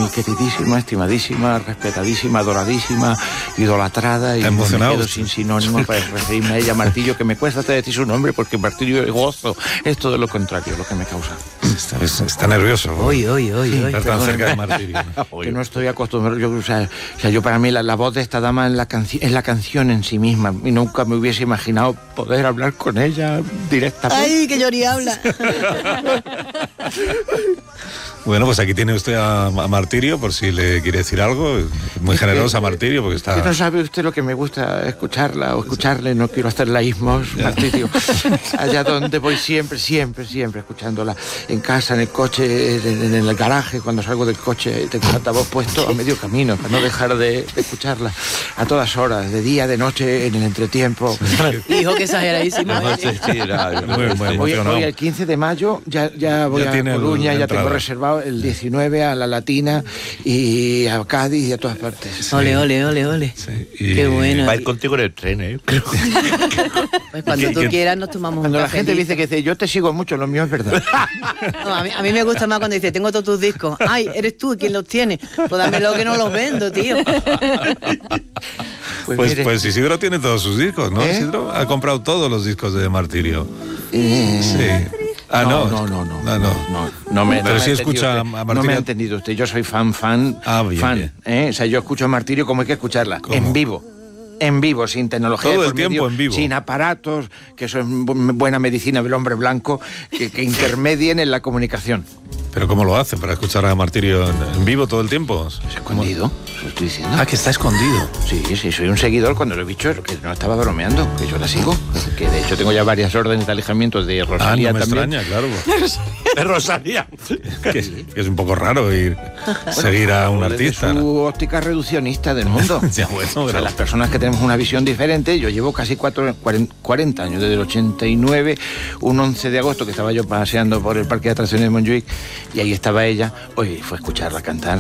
queridísima, estimadísima, respetadísima, adoradísima, idolatrada. ¿Está y emocionado? me quedo sin sinónimo para referirme a ella, Martirio, que me cuesta hasta decir su nombre porque Martirio es gozo. Es todo lo contrario lo que me causa. Está nervioso. Hoy. Estar tan cerca de Martirio. Que no estoy acostumbrado. Yo para mí la voz de esta dama es la canción en sí misma y nunca me hubiese imaginado poder hablar con ella directamente. ¡Ay, que Yori habla! Bueno, pues aquí tiene usted a Martirio, por si le quiere decir algo. Muy generosa Martirio, porque está... Que no sabe usted lo que me gusta escucharla o escucharle, no quiero hacerla ismos, Martirio. Allá donde voy siempre escuchándola. En casa, en el coche, en el garaje, cuando salgo del coche, tengo el altavoz puesto a medio camino, para no dejar de escucharla a todas horas, de día, de noche, en el entretiempo. Hijo, que exageradísimo. Hoy el 15 de mayo ya voy a Coruña, ya tengo reservado el 19 a La Latina y a Cádiz y a todas partes. Ole. Sí, Qué bueno. Va a ir contigo en el tren, ¿eh? Pues cuando tú quieras nos tomamos Cuando un la gente cafelito. dice que yo te sigo mucho, lo mío es verdad. No, a mí me gusta más cuando dice, tengo todos tus discos. Ay, eres tú quien los tiene. Pues dámelo que no los vendo, tío. Pues Isidro tiene todos sus discos, ¿no? Isidro ha comprado todos los discos de Martirio. Sí. Pero sí escucha a Martirio. No me ha entendido usted. Yo soy fan. Bien. O sea, yo escucho a Martirio como hay que escucharla. ¿Cómo? En vivo, sin tecnología. Todo el tiempo en vivo. Sin aparatos, que eso es buena medicina del hombre blanco, que intermedien en la comunicación. ¿Pero cómo lo hace para escuchar a Martirio en vivo todo el tiempo? ¿Es escondido? Lo estoy diciendo. Ah, que está escondido. Sí, soy un seguidor cuando lo he dicho, que no estaba bromeando, que yo la sigo. Que de hecho tengo ya varias órdenes de alejamiento de Rosalía no me también. extraña, claro. De Rosalía. Que es un poco raro seguir a un artista. Es su óptica reduccionista del mundo. Ya, bueno, O sea, pero... las personas que tenemos una visión diferente, yo llevo casi 40 años, desde el 89, un 11 de agosto que estaba yo paseando por el parque de atracciones de Montjuic y ahí estaba ella. Hoy fue a escucharla cantar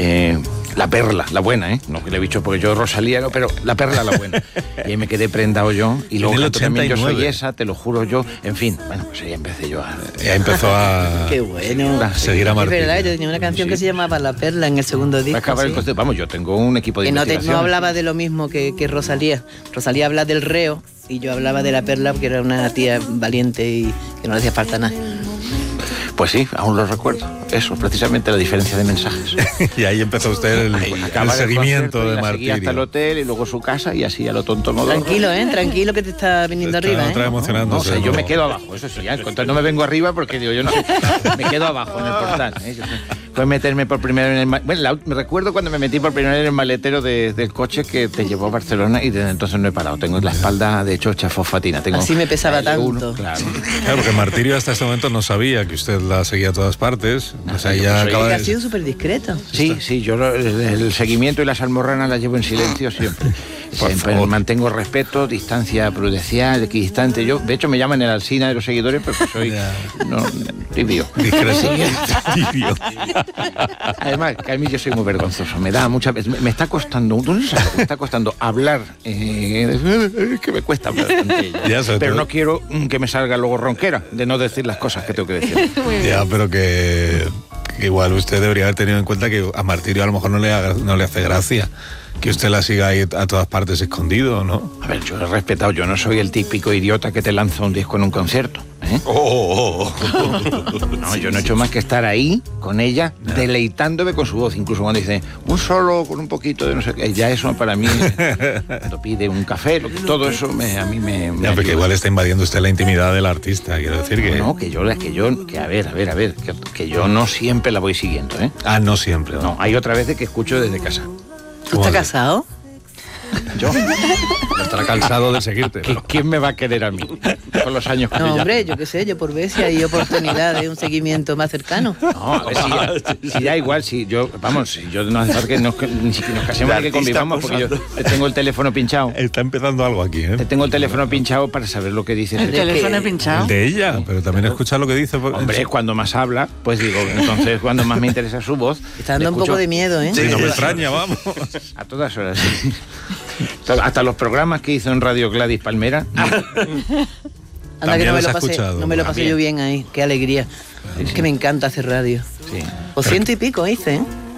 La Perla, la buena, no que le he dicho porque yo Rosalía, no, pero La Perla, la buena. Y ahí me quedé prendado yo y luego en el canto también Yo 89. soy esa, te lo juro yo, en fin, bueno, pues ahí empecé yo a... Ya empezó a Qué bueno. seguir a Es Martirio. verdad, yo tenía una canción que se llamaba La Perla en el segundo Va a disco. acabar el sí. concepto. Vamos, yo tengo un equipo de Que no investigación. hablaba de lo mismo que Rosalía. Rosalía habla del reo y yo hablaba de La Perla porque era una tía valiente y que no le hacía falta nada. Pues sí, aún lo recuerdo. Eso, precisamente la diferencia de mensajes. Y ahí empezó usted el Acaba seguimiento de la seguí Martirio. hasta el hotel y luego su casa y así a lo tonto modo. Tranquilo que te está viniendo Está arriba, otra ¿eh? emocionándose. No, o sea, yo me quedo abajo, eso sí, entonces no me vengo arriba porque digo, yo no sé, me quedo abajo en el portal. Fue meterme por primera vez en el... Bueno, me recuerdo cuando me metí por primera vez en el maletero del coche que te llevó a Barcelona y desde entonces no he parado. Tengo la espalda, de hecho, hecha fosfatina. Así me pesaba L1, tanto. Claro. Claro, porque Martirio hasta este momento no sabía que usted la seguía a todas partes. O sea, ya acaba Ha de... sido súper discreto. Sí, yo el seguimiento y las almorranas las llevo en silencio siempre. Siempre mantengo respeto, distancia prudencial, equidistante. Yo, de hecho, me llaman el Alsina de los seguidores porque soy tibio. Tibio. Además, que a mí yo soy muy vergonzoso. Me da mucha... Me está costando... ¿Tú no sabes? Me está costando hablar. Que me cuesta hablar ante ella. Pero no quiero que me salga luego ronquera de no decir las cosas que tengo que decir. Ya, pero que igual usted debería haber tenido en cuenta que a Martirio a lo mejor no le hace gracia que usted la siga ahí a todas partes escondido, ¿no? A ver, yo he respetado, yo no soy el típico idiota que te lanza un disco en un concierto, ¿eh? No, yo no he hecho más que estar ahí con ella, deleitándome con su voz, incluso cuando dice un solo con un poquito de no sé qué, ya eso para mí, cuando pide un café, todo eso a mí me Ya, porque igual está invadiendo usted la intimidad del artista, quiero decir que... No, a ver, que yo no siempre la voy siguiendo, ¿eh? Ah, no siempre, ¿no? No, hay otra vez que escucho desde casa. ¿Tú estás casado? Yo. Estará cansado de seguirte. ¿Quién me va a querer a mí? Con los años que No, ya. hombre, yo qué sé, yo por ver si hay oportunidad de un seguimiento más cercano. No, a ver si da igual, si yo no hace falta que ni siquiera nos casemos ni que convivamos, porque yo tengo el teléfono pinchado. Está empezando algo aquí, ¿eh? Tengo el teléfono pinchado para saber lo que dice. ¿El teléfono pinchado? El de ella, pero también escucha lo que dice. Hombre, cuando más habla, pues digo, entonces cuando más me interesa su voz. Está dando un poco de miedo, ¿eh? Sí, no me extraña, vamos. A todas horas. Hasta los programas que hizo en Radio Gladys Palmera. Anda que no me lo has pasé, escuchado. no me lo pasé yo bien ahí, qué alegría. Es que me encanta hacer radio. Sí. O 100 y pico hice, ¿eh?